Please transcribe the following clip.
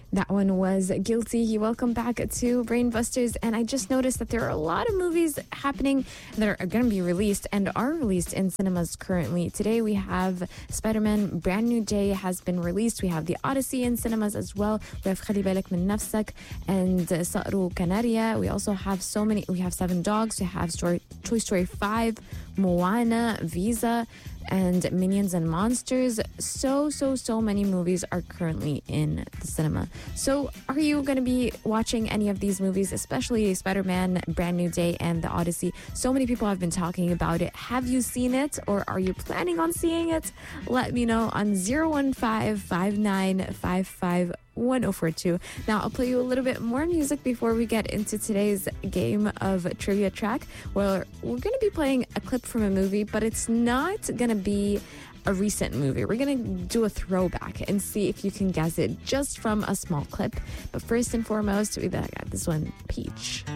That one was Guilty. Welcome back to Brainbusters. And I just noticed that there are a lot of movies happening that are going to be released and are released in cinemas currently. Today we have Spider-Man Brand New Day has been released. We have The Odyssey in cinemas as well. We have خلي بالك من نفسك and صقر وكناريا. We also have we have Seven Dogs. We have Toy Story 5, Moana, Visa, and Minions and Monsters. So many movies are currently in the cinema. So are you going to be watching any of these movies, especially Spider-Man Brand New Day and The Odyssey? So many people have been talking about it. Have you seen it, or are you planning on seeing it? Let me know on 015-5955-1042. Now, I'll play you a little bit more music before we get into today's game of Trivia Track, where we're going to be playing a clip from a movie, but it's not going to be a recent movie. We're going to do a throwback and see if you can guess it just from a small clip. But first and foremost, we got this one, Peach.